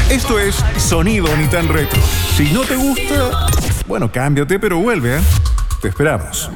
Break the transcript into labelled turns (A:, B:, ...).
A: Esto es Sonido Ni Tan Retro. Si no te gusta, bueno, cámbiate, pero vuelve, ¿eh? Te esperamos.